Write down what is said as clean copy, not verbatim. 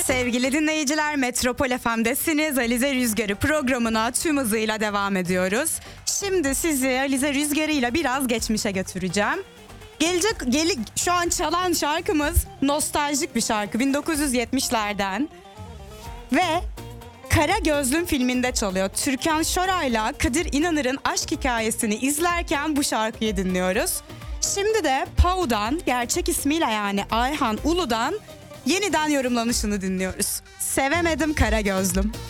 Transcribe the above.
Sevgili dinleyiciler, Metropol FM'desiniz. Alize Rüzgarı programına tüm hızıyla devam ediyoruz. Şimdi sizi Alize Rüzgarı ile biraz geçmişe götüreceğim. Şu an çalan şarkımız nostaljik bir şarkı, 1970'lerden ve Kara Gözlüm filminde çalıyor. Türkan Şoray'la Kadir İnanır'ın aşk hikayesini izlerken bu şarkıyı dinliyoruz. Şimdi de Pau'dan, gerçek ismiyle yani Ayhan Ulu'dan yeniden yorumlanışını dinliyoruz. Sevemedim Kara Gözlüm.